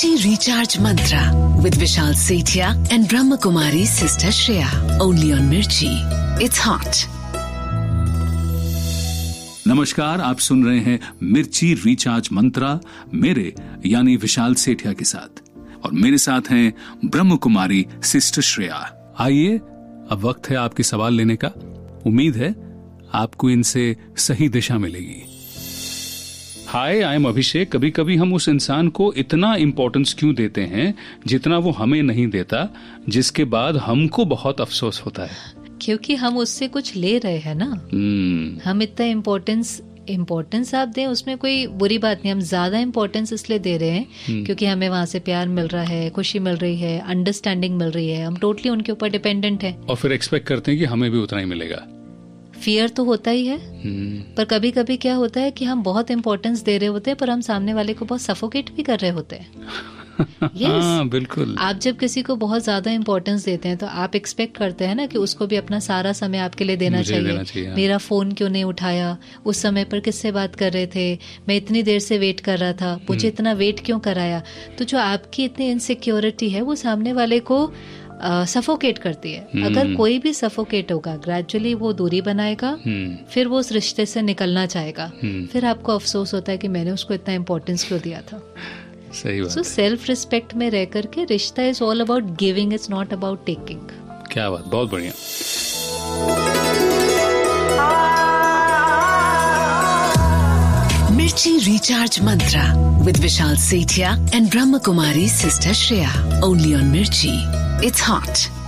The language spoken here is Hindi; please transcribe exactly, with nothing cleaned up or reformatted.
Mirchi Recharge Mantra with Vishal Sethia and Brahma Kumari Sister Shreya. Only on Mirchi. It's hot. नमस्कार, आप सुन रहे हैं मिर्ची रिचार्ज मंत्रा मेरे यानी विशाल सेठिया के साथ, और मेरे साथ हैं ब्रह्म कुमारी सिस्टर श्रेया। आइए, अब वक्त है आपके सवाल लेने का। उम्मीद है आपको इनसे सही दिशा मिलेगी। हाय, आई एम अभिषेक। कभी कभी हम उस इंसान को इतना इम्पोर्टेंस क्यों देते हैं जितना वो हमें नहीं देता, जिसके बाद हमको बहुत अफसोस होता है? क्योंकि हम उससे कुछ ले रहे हैं ना। hmm. हम इतना इम्पोर्टेंस इम्पोर्टेंस आप दें, उसमें कोई बुरी बात नहीं। हम ज्यादा इम्पोर्टेंस इसलिए दे रहे हैं hmm. क्योंकि हमें वहां से प्यार मिल रहा है, खुशी मिल रही है, अंडरस्टैंडिंग मिल रही है। हम टोटली उनके ऊपर डिपेंडेंट हैं और फिर एक्सपेक्ट करते हैं कि हमें भी उतना ही मिलेगा। फियर तो होता ही है। hmm. पर कभी कभी क्या होता है कि हम बहुत इम्पोर्टेंस दे रहे होते हैं पर हम सामने वाले को बहुत सफोकेट भी कर रहे होते हैं। yes. हाँ, बिल्कुल। आप जब किसी को बहुत ज्यादा इम्पोर्टेंस देते हैं तो आप एक्सपेक्ट करते हैं ना कि उसको भी अपना सारा समय आपके लिए देना चाहिए, देना चाहिए हाँ. मेरा फोन क्यों नहीं उठाया, उस समय पर किससे बात कर रहे थे, मैं इतनी देर से वेट कर रहा था, मुझे इतना वेट क्यों कराया। तो जो आपकी इतनी इनसिक्योरिटी है वो सामने वाले को सफोकेट uh, करती है। hmm. अगर कोई भी सफोकेट होगा, ग्रेजुअली वो दूरी बनाएगा, hmm. फिर वो उस रिश्ते से निकलना चाहेगा, hmm. फिर आपको अफसोस होता है कि मैंने उसको इतना इम्पोर्टेंस क्यों दिया था। सही बात। सो सेल्फ रिस्पेक्ट में रह करके रिश्ता is all about giving, it's not about taking. क्या बात, बहुत बढ़िया। Mirchi Recharge Mantra with Vishal Sethia and Brahma Kumari Sister Shreya. Only on Mirchi. It's hot.